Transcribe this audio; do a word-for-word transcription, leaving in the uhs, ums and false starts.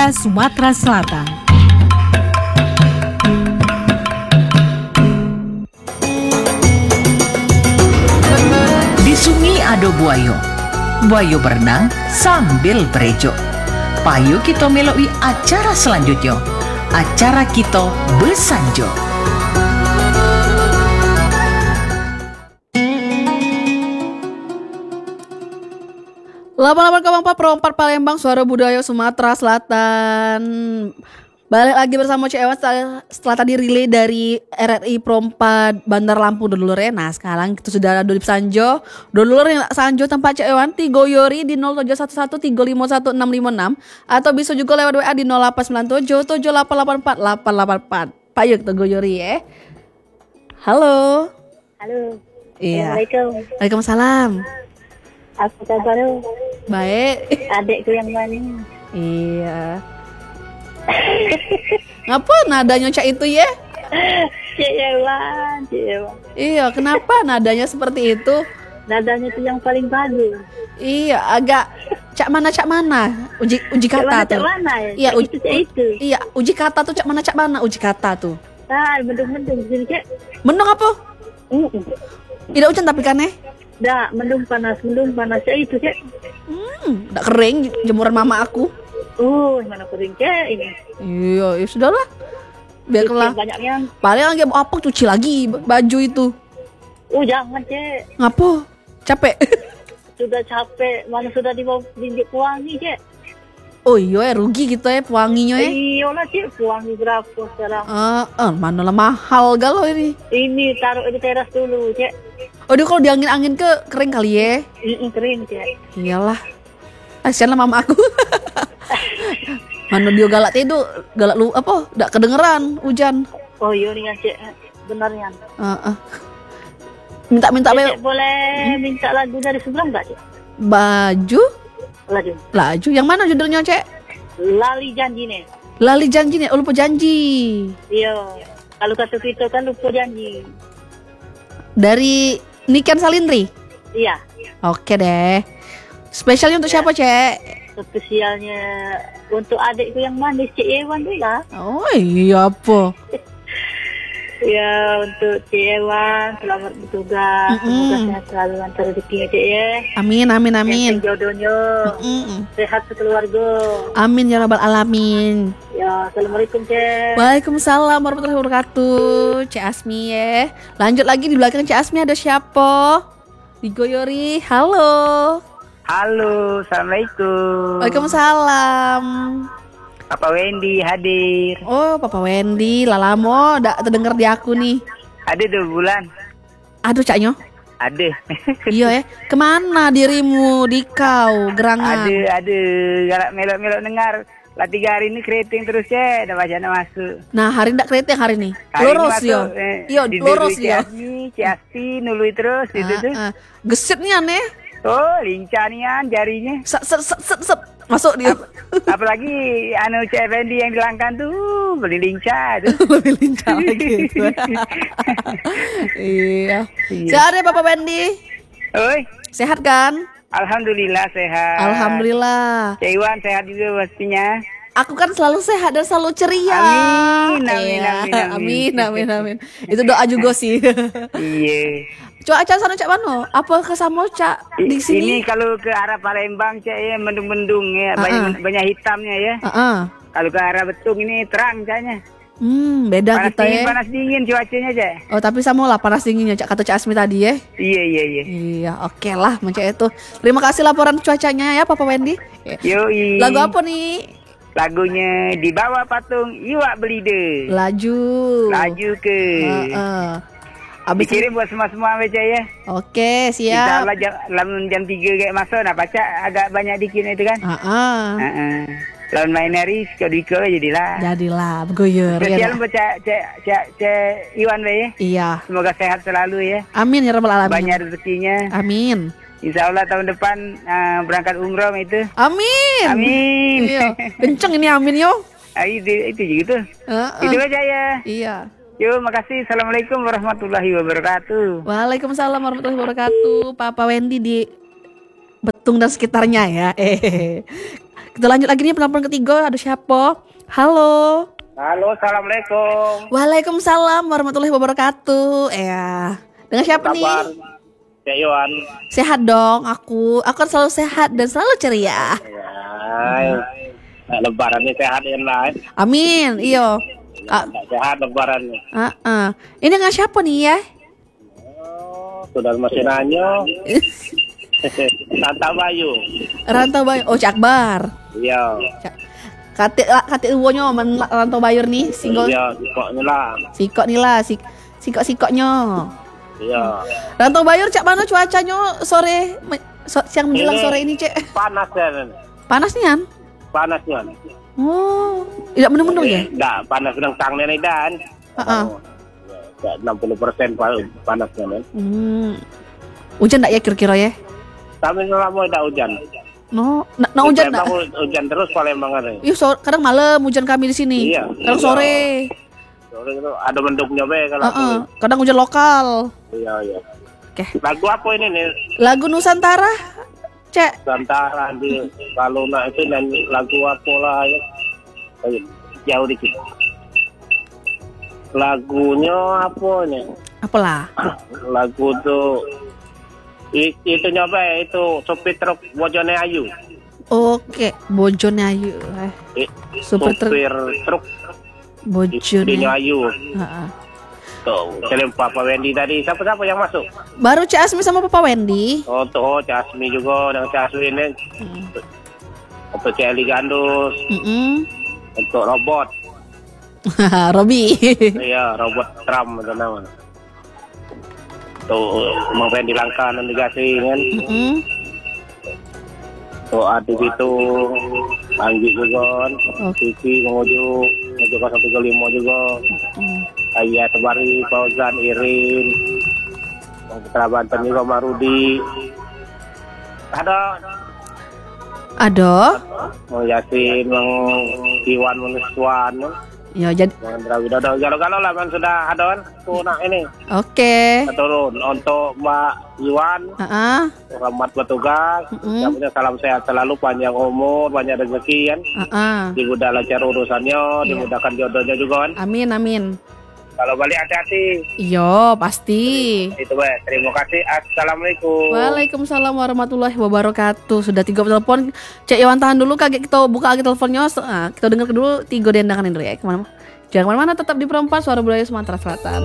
Budaya Sumatera Selatan. Di sungai ada buayo. Buayo berenang sambil berejo. Payo kita meloi acara selanjutnya. Acara kita besanjo. delapan puluh delapan koma empat Pro empat Palembang, Suara Budaya Sumatera Selatan. Balik lagi bersama Cik Ewan setelah, setelah tadi relay dari R R I Pro empat Bandar Lampung Dodolur. Nah sekarang kita sudah ada di Sanjo Dodolur yang Sanjo tempat Cik Ewan Tigoyori di nol tujuh satu satu tiga lima satu enam lima enam. Atau bisa juga lewat W A di nol delapan sembilan tujuh tujuh delapan delapan empat delapan delapan empat. Pak Yuk Tigoyori ya. Halo. Halo. Iya. Assalamualaikum. Waalaikumsalam. Apa kabar lu? Baik. Adikku yang mana? Iya. Ngapa nadanya Cak itu ya? Cik Ewan, Cik Ewan. Iya, kenapa nadanya seperti itu? Nadanya itu yang paling bagus. Iya, agak cak mana cak mana? Uji uji Cik kata mana, tuh. Cik mana ya? Iya, Cik uji, itu, Cik itu. iya, uji kata tuh cak mana cak mana uji kata tuh. Ah, mendung-mendung sini, Cik. Mendung apa? Mm-mm. Tidak hujan tapi kan eh? Dah, mendung panas, mendung panas. Cik itu, Cik. Hmm, udah kering jemuran mama aku. Uh, mana kering, Cik ini. Iya, ya sudahlah. Biarlah. Banyak yang. Paling lagi mau apa cuci lagi baju itu. Uh, jangan, Cik. Ngapa? Capek. Sudah capek, mana sudah dibawa dindik pewangi, Cik. Oh iya, rugi gitu ya pewanginya ya. Iyalah, Cik, pewangi berapa sekarang? Eh, uh, mana lah mahal galau ini. Ini taruh di teras dulu, Cik. Oh, dia kalau diangin-angin ke kering kali ya. Mm-mm, kering, Cik. Iyalah. Kasihan lah mama aku. Mana dia galak tidur, galak lu apa? Nggak kedengeran hujan. Oh iya nih, Cik. Benar ya. Uh, uh. Minta-minta Cik, be Cik, boleh minta lagu dari seberang nggak, Cik? baju, Lagu. laju. Yang mana judulnya, Cek? Lali janji nih. Lali janji nih, oh, lupa janji. Iya. Kalau kata kita kan lupa janji. Dari Niken Salindri. Iya. Oke deh. Spesialnya untuk siapa, Cek? Spesialnya untuk adikku yang manis, Cik Ewan dulu lah. Oh iya apa? Ya, untuk Cik Ewan, selamat bertugas. Mm-mm. Semoga sehat selalu lancar rezekinya, Cik ya. Amin, amin, amin. Yang jodohnya Mm-mm. sehat sekeluarga. Amin ya rabbal alamin. Ya, assalamualaikum, Cik. Waalaikumsalam warahmatullahi wabarakatuh. Cik Asmi ya. Lanjut lagi di belakang Cik Asmi ada siapa? Digoyori. Halo. Halo, assalamualaikum. Waalaikumsalam. Papa Wendy hadir. Oh, Papa Wendy, lalamo udah terdengar di aku nih. Ada dua bulan. Aduh, Caknyo. Ada. Iya ya. Kemana dirimu di kau gerangan? ada, ada. Galak melok-melok dengar. Lah tiga hari ini keriting terus ya. Dah bacaan masuk. Nah, hari ndak keriting hari ini. Hari Lurus ini yo. masuk, eh, Iya, di lurus Dewi yo. Ciasmi, Ciasti, nului terus. Itu tuh. Ah, ah. Gesit nih aneh. Oh, lincah nian jarinya. Set set set set, set. Masuk dia. Apalagi anu Cik Fendi yang dilangkan tuh. Beli lincah tuh. Lebih lincah lagi. Iya. Iya. Sehat ya Bapak Wendy? Oi, Sehat kan? alhamdulillah sehat. Alhamdulillah. Cik Iwan sehat juga pastinya. Aku kan selalu sehat dan selalu ceria. Amin, amin, Iya. amin, amin. amin, amin, amin. Itu doa juga sih. Iya. Cuaca sana Cak Mano? Apa ke Samo Cak di I- sini? Ini kalau ke arah Palembang Cak ya mendung-mendung ya, banyak Uh-uh. banyak hitamnya ya. Heeh. Kalau ke arah Betung ini terang Caknya. Hmm, beda Panas kita dingin, ya. panas dingin cuacanya Cak. Oh, tapi Samo lah panas dinginnya Cak kata Cak Asmi tadi ya. Iya, iya, iya. Iya, oke lah Macam itu. Terima kasih laporan cuacanya ya Papa Wendy. Yoi. Lagu apa nih? Lagunya di bawah patung Iwak Belide. Laju. Laju ke. Heeh. Abis Dikirim buat semua-semua Cak ya. Oke, siap. Insyaallah jam, lamun jam tiga kayak masuk nah baca agak banyak dikit itu kan. Heeh. Heeh. Lawan main hari kodiko jadilah. Jadilah beguyur ya. Spesial dah. buat Cak Cak Cak Cak Iwan Be ya. Iya. Semoga sehat selalu ya. Amin ya rabbal alamin. Banyak rezekinya. Amin. Insya Allah tahun depan uh, berangkat umroh itu. Amin. Amin. Iya. Kenceng ini amin yo. Ah, itu itu gitu. Heeh. Itu aja ya. Iya. Yo, makasih. Assalamualaikum warahmatullahi wabarakatuh. Waalaikumsalam warahmatullahi wabarakatuh. Papa Wendy di Betung dan sekitarnya ya. Eh. Kita lanjut lagi nih penelpon ketiga. Ada siapa? Halo. Halo, assalamualaikum. Waalaikumsalam warahmatullahi wabarakatuh. Ya. Dengan siapa nih? Kabar? Cek Iwan. Sehat dong aku. Aku kan selalu sehat dan selalu ceria. Ya, nah, lebaran ini sehat ya lah. Amin. Iyo. Ah, Nggak sehat lebaran nih. ah, ah. Ini dengan siapa nih ya? Oh, sudah masih nanya. Tanta Bayu. Rantau Bayur. Oh, Cak Akbar. Iya. Kate kate uwonya men Rantau Bayur nih, single Iya, pokoknya lah. sikok nih lah, sik sikok-sikoknya. Iya. Rantau Bayur cak mana cuacanya sore me- so, siang menjelang Ini sore ini, Cek? Panas ya. Panas nih kan? Panasnya. Oh, tidak mendung-mendung ya? Enggak, panas sedang tang nih dan. Heeh. Ya, enam puluh persen panasnya kan. Hmm. Hujan enggak ya kira-kira ya? Kami lama udah hujan. No, na, na hujan enggak? Palembang hujan terus Palembang ini. Iya, so, kadang malam hujan kami di sini. Iya. Kadang Iya. sore. Sore itu ada mendungnya be kalau aku. Heeh. Kadang hujan lokal. Iya, iya. Oke. Lagu apa ini nih? Lagu Nusantara, Cek. Nusantara di kalau nak itu dan lagu apa lah ya? Ayo, jauh dikit. Lagunya apa nih? Apalah? Lagu tuh i- itu nyoba itu sopir truk Bojone Ayu. Oke, Bojone Ayu. Eh, I- Supir truk sopir truk Bojone Dino Ayu. Heeh. Tuh, kirim Papa Wendy tadi. Siapa-siapa yang masuk? Baru Cik Asmi sama Papa Wendy. Oh, tuh, Casmi juga dengan Casmi ini. Untuk Celi Gandus, Mm-mm. untuk robot. Robi. Iya, robot Trump itu nama. Tuh, Mang Fendi Langka nanti kasih kan. Mm-mm. Tuh, Adit itu, Anggi juga kan. Oh. Kiki, Menguju, Menguju nol tiga lima juga. Mm. Ayah Tebari, Fauzan, Irin. Mang Putra Banten juga, Marudi. Ada, Ada. Mang Yasin, Mang Iwan, Mang Iswan. Ya jadi Mang Indra Widodo. Galau-galau lah kan sudah ada kan. Tuh, nah ini. oke. Turun untuk Mbak Iwan. Heeh. Selamat bertugas. Mm-mm. Yang punya salam sehat selalu, panjang umur, banyak rezeki kan. Heeh. Dimudah lancar urusannya, Iya. dimudahkan jodohnya juga kan. Amin amin. Kalau balik hati-hati. Iya, pasti. Itu Be. Terima kasih. Assalamualaikum. Waalaikumsalam warahmatullahi wabarakatuh. Sudah tiga telepon. Cek Iwan tahan dulu, kaget kita buka lagi teleponnya. Nah, kita dengar dulu tiga dendangan dulu ya. Kemana? Jangan kemana-mana, tetap di Perempat Suara Budaya Sumatera Selatan.